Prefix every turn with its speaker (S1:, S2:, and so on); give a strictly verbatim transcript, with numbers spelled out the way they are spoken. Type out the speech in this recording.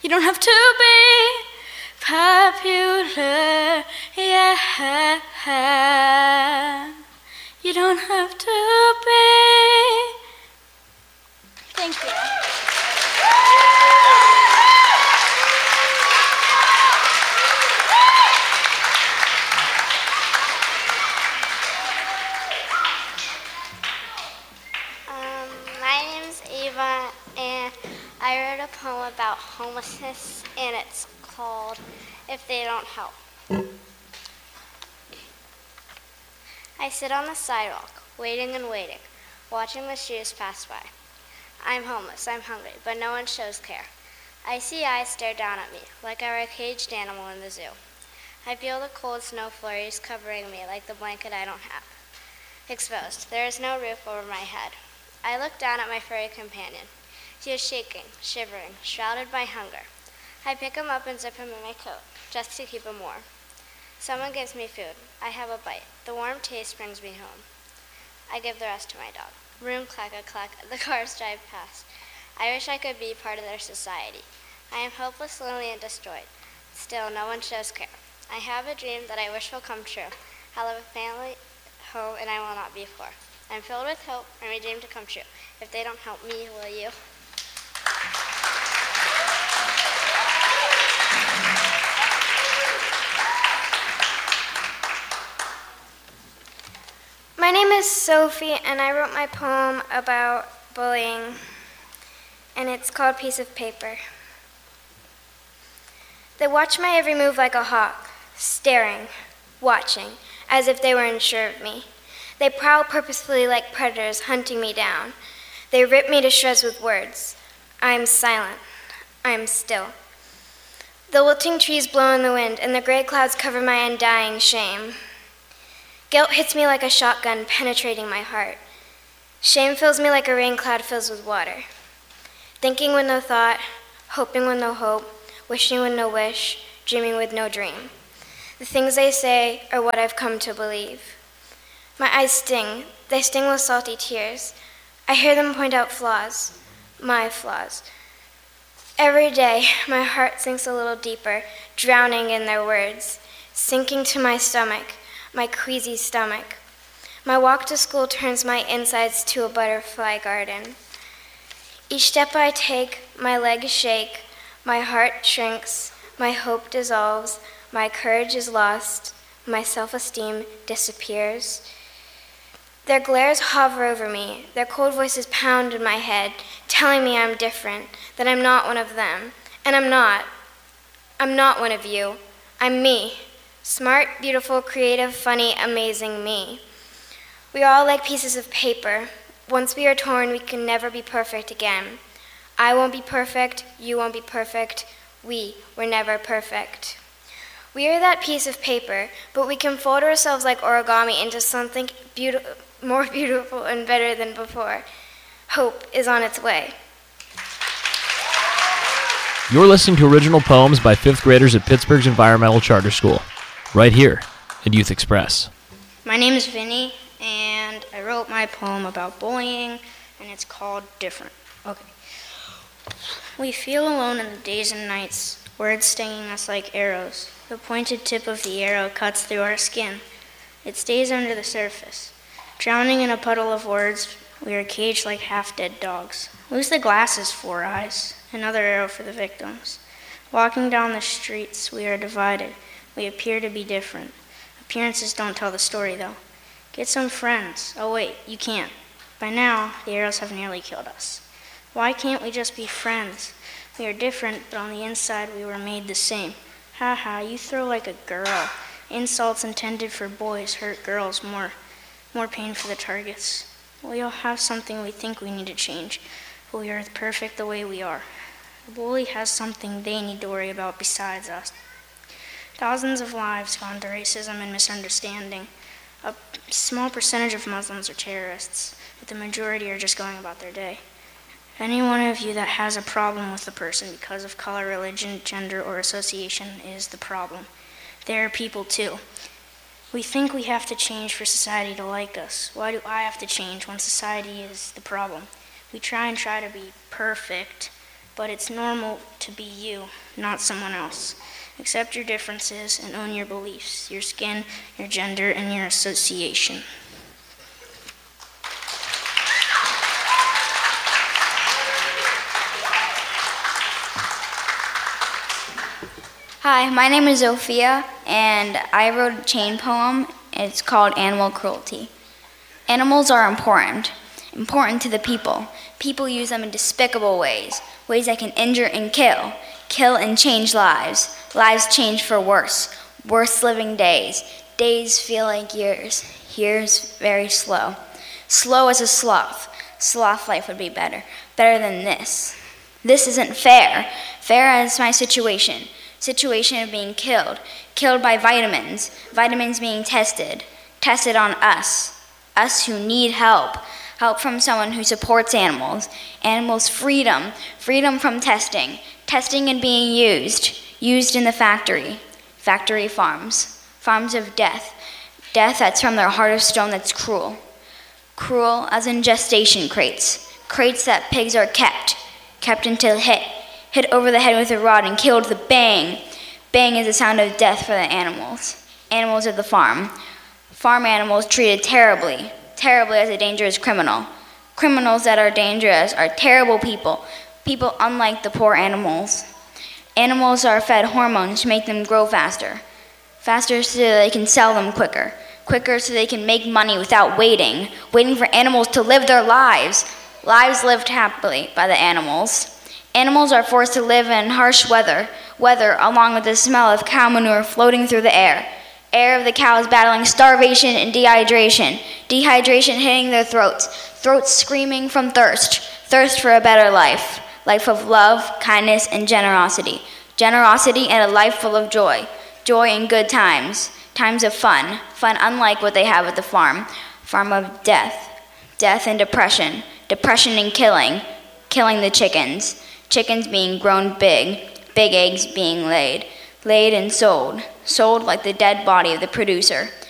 S1: You don't have to be popular, yeah. You don't have to be. Thank you.
S2: Um, my name's Ava, and I wrote a poem about homelessness, and it's called If They Don't Help. I sit on the sidewalk, waiting and waiting, watching the shoes pass by. I'm homeless, I'm hungry, but no one shows care. I see eyes stare down at me, like I were a caged animal in the zoo. I feel the cold snow flurries covering me like the blanket I don't have. Exposed, there is no roof over my head. I look down at my furry companion. He is shaking, shivering, shrouded by hunger. I pick him up and zip him in my coat, just to keep him warm. Someone gives me food. I have a bite. The warm taste brings me home. I give the rest to my dog. Room clack-a-clack, the cars drive past. I wish I could be part of their society. I am hopeless, lonely, and destroyed. Still, no one shows care. I have a dream that I wish will come true. I'll have a family, home, and I will not be poor. I'm filled with hope, and my dream to come true. If they don't help me, will you?
S3: My name is Sophie, and I wrote my poem about bullying, and it's called Piece of Paper. They watch my every move like a hawk, staring, watching, as if they were unsure of me. They prowl purposefully like predators, hunting me down. They rip me to shreds with words. I am silent. I am still. The wilting trees blow in the wind, and the gray clouds cover my undying shame. Guilt hits me like a shotgun, penetrating my heart. Shame fills me like a rain cloud fills with water. Thinking with no thought, hoping with no hope, wishing with no wish, dreaming with no dream. The things they say are what I've come to believe. My eyes sting. They sting with salty tears. I hear them point out flaws, my flaws. Every day, my heart sinks a little deeper, drowning in their words, sinking to my stomach, my queasy stomach. My walk to school turns my insides to a butterfly garden. Each step I take, my legs shake, my heart shrinks, my hope dissolves, my courage is lost, my self-esteem disappears. Their glares hover over me, their cold voices pound in my head, telling me I'm different, that I'm not one of them. And I'm not. I'm not one of you. I'm me. Smart, beautiful, creative, funny, amazing me. We are all like pieces of paper. Once we are torn, we can never be perfect again. I won't be perfect, you won't be perfect, we were never perfect. We are that piece of paper, but we can fold ourselves like origami into something beautiful, more beautiful and better than before. Hope is on its way.
S4: You're listening to original poems by fifth graders at Pittsburgh's Environmental Charter School, right here at Youth Express.
S5: My name is Vinny, and I wrote my poem about bullying, and it's called Different. Okay. We feel alone in the days and nights, words stinging us like arrows. The pointed tip of the arrow cuts through our skin. It stays under the surface. Drowning in a puddle of words, we are caged like half-dead dogs. Lose the glasses, Four Eyes. Another arrow for the victims. Walking down the streets, we are divided. We appear to be different. Appearances don't tell the story, though. Get some friends. Oh, wait, you can't. By now, the arrows have nearly killed us. Why can't we just be friends? We are different, but on the inside, we were made the same. Ha ha, you throw like a girl. Insults intended for boys hurt girls more. More pain for the targets. We all have something we think we need to change, but we are perfect the way we are. The bully has something they need to worry about besides us. Thousands of lives gone to racism and misunderstanding. A small percentage of Muslims are terrorists, but the majority are just going about their day. Any one of you that has a problem with a person because of color, religion, gender, or association is the problem. They are people too. We think we have to change for society to like us. Why do I have to change when society is the problem? We try and try to be perfect, but it's normal to be you, not someone else. Accept your differences and own your beliefs, your skin, your gender, and your association.
S6: Hi, my name is Sophia, and I wrote a chain poem. It's called Animal Cruelty. Animals are important, important to the people. People use them in despicable ways, ways that can injure and kill, kill and change lives. Lives change for worse, worse living days. Days feel like years, years very slow. Slow as a sloth. Sloth life would be better, better than this. This isn't fair, fair as my situation. Situation of being killed, killed by vitamins, vitamins being tested, tested on us, us who need help, help from someone who supports animals, animals' freedom, freedom from testing, testing and being used, used in the factory, factory farms, farms of death, death that's from their heart of stone that's cruel, cruel as in gestation crates, crates that pigs are kept, kept until hit, hit over the head with a rod and killed the bang. Bang is the sound of death for the animals. Animals of the farm. Farm animals treated terribly, terribly as a dangerous criminal. Criminals that are dangerous are terrible people, people unlike the poor animals. Animals are fed hormones to make them grow faster, faster so that they can sell them quicker, quicker so they can make money without waiting, waiting for animals to live their lives, lives lived happily by the animals. Animals are forced to live in harsh weather, weather along with the smell of cow manure floating through the air. Air of the cows battling starvation and dehydration, dehydration hitting their throats, throats screaming from thirst, thirst for a better life, life of love, kindness, and generosity, generosity and a life full of joy, joy and good times, times of fun, fun unlike what they have at the farm, farm of death, death and depression, depression and killing, killing the chickens, chickens being grown big, big eggs being laid, laid and sold, sold like the dead body of the producer,